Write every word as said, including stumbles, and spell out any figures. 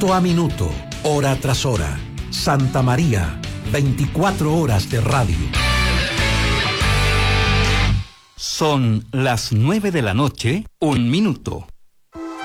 Minuto a minuto, hora tras hora. Santa María, veinticuatro horas de radio. Son las nueve de la noche, un minuto.